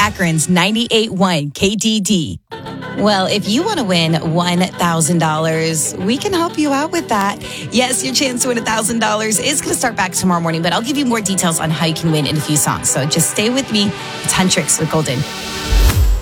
Akron's 98.1 KDD. Well, if you want to win $1,000, we can help you out with that. Yes, your chance to win $1,000 is going to start back tomorrow morning, but I'll give you more details on how you can win in a few songs. So just stay with me. It's Huntrix with Golden.